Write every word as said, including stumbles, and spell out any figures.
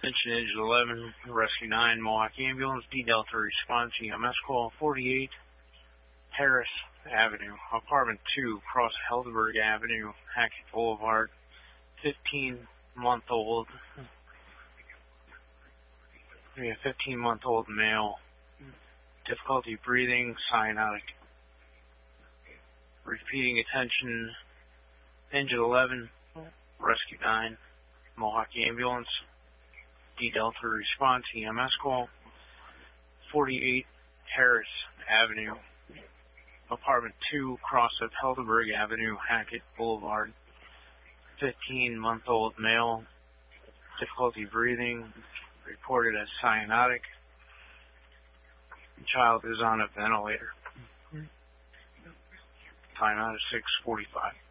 Attention Engine eleven, Rescue nine, Mohawk Ambulance, D Delta response, E M S call, forty-eight Harris Avenue, Apartment two, Cross Helderberg Avenue, Hackett Boulevard, fifteen-month-old, yeah, fifteen-month-old male, difficulty breathing, cyanotic. Repeating attention, Engine eleven, Rescue nine, Mohawk Ambulance, D Delta response, E M S call, forty-eight Harris Avenue, Apartment two, Cross of Helderberg Avenue, Hackett Boulevard, fifteen-month-old male, difficulty breathing, reported as cyanotic. The child is on a ventilator. Time out is six forty-five.